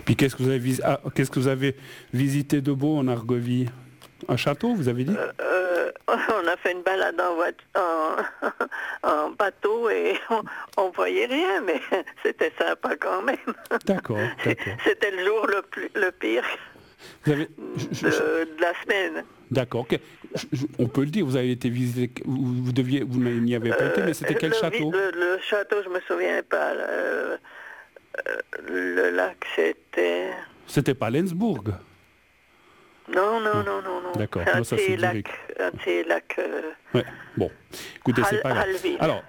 Puis qu'est-ce que vous avez visité de beau en Argovie? Un château, vous avez dit? On a fait une balade en bateau et on voyait rien, mais c'était sympa quand même. D'accord. C'était le jour le pire de la semaine. D'accord. On peut le dire, vous avez été visité, vous n'y avez pas été, mais c'était quel château? Le château, je me souviens pas. Le lac, c'était... C'était pas Lenzburg? Non. D'accord. Un Ça, petit lac. Ouais. Bon, écoutez, c'est pas grave. Alors,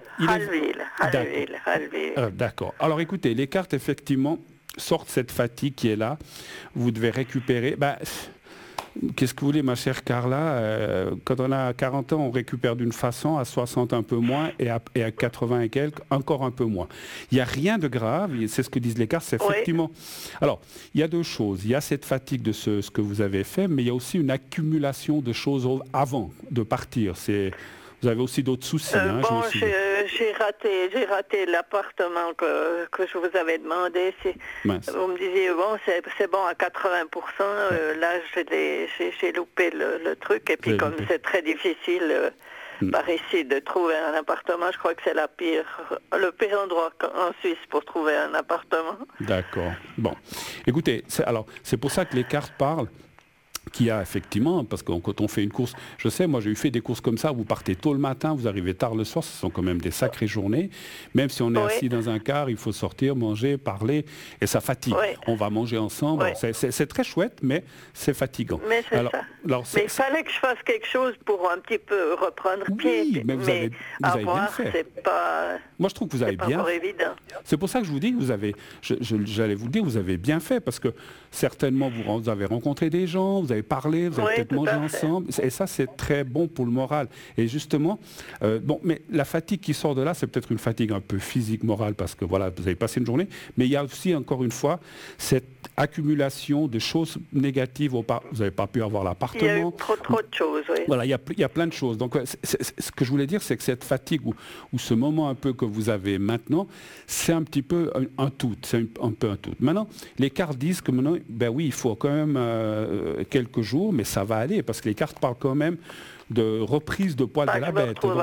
Hallwil. D'accord. Alors, écoutez, les cartes, effectivement, sortent cette fatigue qui est là. Vous devez récupérer. Qu'est-ce que vous voulez, ma chère Carla? Quand on a 40 ans, on récupère d'une façon, à 60 un peu moins, et à 80 et quelques, encore un peu moins. Il n'y a rien de grave, c'est ce que disent les cartes, c'est effectivement... Alors, il y a deux choses. Il y a cette fatigue de ce que vous avez fait, mais il y a aussi une accumulation de choses avant de partir. Vous avez aussi d'autres soucis. J'ai raté l'appartement que je vous avais demandé. Vous me disiez, c'est bon à 80%. Là, j'ai loupé le truc. Et puis, comme c'est très difficile par ici de trouver un appartement, je crois que c'est le pire endroit en Suisse pour trouver un appartement. D'accord. Bon. Écoutez, c'est pour ça que les cartes parlent. Qu'il y a effectivement, parce que quand on fait une course, je sais, moi j'ai fait des courses comme ça, vous partez tôt le matin, vous arrivez tard le soir, ce sont quand même des sacrées journées. Même si on est assis dans un car, il faut sortir, manger, parler, et ça fatigue. On va manger ensemble, c'est très chouette, mais c'est fatigant. Mais c'est ça. Mais il fallait que je fasse quelque chose pour un petit peu reprendre pied. Oui, mais vous avez bien fait. C'est pas... Moi je trouve que vous avez bien fait. Évident. C'est pour ça que je vous dis, j'allais vous dire, vous avez bien fait, parce que certainement vous avez rencontré des gens, vous avez parlé, vous avez peut-être mangé ensemble, et ça c'est très bon pour le moral. Et justement, mais la fatigue qui sort de là, c'est peut-être une fatigue un peu physique, morale, parce que voilà, vous avez passé une journée, mais il y a aussi, encore une fois, cette accumulation de choses négatives. Vous n'avez pas pu avoir l'appartement. Il y a eu trop de choses, oui. Voilà, il y a plein de choses. Donc, ce que je voulais dire, c'est que cette fatigue ou ce moment un peu que vous avez maintenant, c'est un petit peu un tout. C'est un peu un tout. Maintenant, les cartes disent que maintenant, il faut quand même quelques jours, mais ça va aller, parce que les cartes parlent quand même de reprise de poil de la bête. Donc,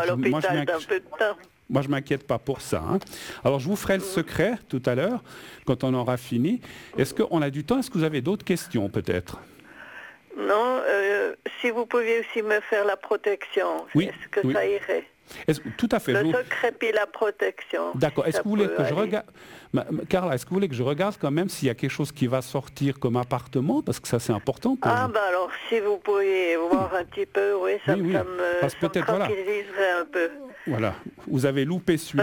moi, je ne m'inquiète pas pour ça. Alors, je vous ferai le secret tout à l'heure, quand on aura fini. Est-ce qu'on a du temps? Est-ce que vous avez d'autres questions, peut-être? Non, si vous pouviez aussi me faire la protection, est-ce que ça irait? Tout à fait. Le secret puis la protection. D'accord. Est-ce que vous voulez que je regarde, Carla, est-ce que vous voulez que je regarde quand même s'il y a quelque chose qui va sortir comme appartement, parce que ça c'est important pour vous. Alors si vous pourriez voir un petit peu, ça me tranquilliserait un peu. Voilà. Vous avez loupé celui